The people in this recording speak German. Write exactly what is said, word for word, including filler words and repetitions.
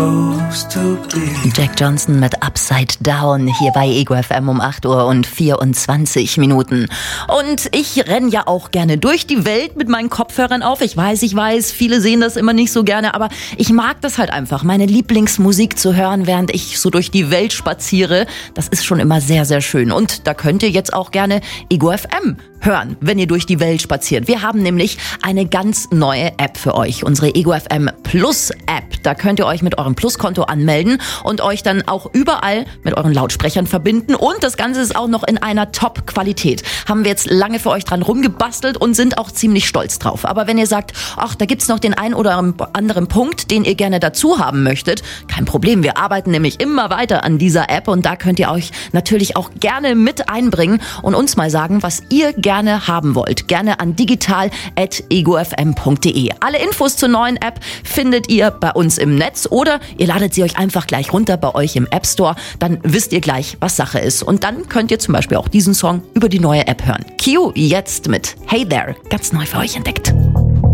Jack Johnson mit Upside Down hier bei Ego F M um acht Uhr und vierundzwanzig Minuten. Und ich renne ja auch gerne durch die Welt mit meinen Kopfhörern auf. Ich weiß, ich weiß, viele sehen das immer nicht so gerne, aber ich mag das halt einfach, meine Lieblingsmusik zu hören, während ich so durch die Welt spaziere. Das ist schon immer sehr, sehr schön. Und da könnt ihr jetzt auch gerne Ego F M hören, wenn ihr durch die Welt spaziert. Wir haben nämlich eine ganz neue App für euch, unsere Ego F M Plus App. Da könnt ihr euch mit eurem Plus-Konto anmelden und euch dann auch überall mit euren Lautsprechern verbinden. Und das Ganze ist auch noch in einer Top-Qualität. Haben wir jetzt lange für euch dran rumgebastelt und sind auch ziemlich stolz drauf. Aber wenn ihr sagt, ach, da gibt's noch den einen oder anderen Punkt, den ihr gerne dazu haben möchtet, kein Problem. Wir arbeiten nämlich immer weiter an dieser App und da könnt ihr euch natürlich auch gerne mit einbringen und uns mal sagen, was ihr gerne haben wollt. Gerne an digital at ego f m punkt d e. Alle Infos zur neuen App findet ihr bei uns im Netz oder ihr ladet sie euch einfach gleich runter bei euch im App Store. Dann wisst ihr gleich, was Sache ist. Und dann könnt ihr zum Beispiel auch diesen Song über die neue App hören. Q jetzt mit Hey There, ganz neu für euch entdeckt.